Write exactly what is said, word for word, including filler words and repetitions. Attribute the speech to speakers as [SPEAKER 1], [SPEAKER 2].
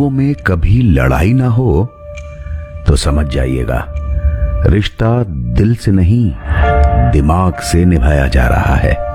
[SPEAKER 1] लोगों में कभी लड़ाई ना हो तो समझ जाइएगा रिश्ता दिल से नहीं दिमाग से निभाया जा रहा है।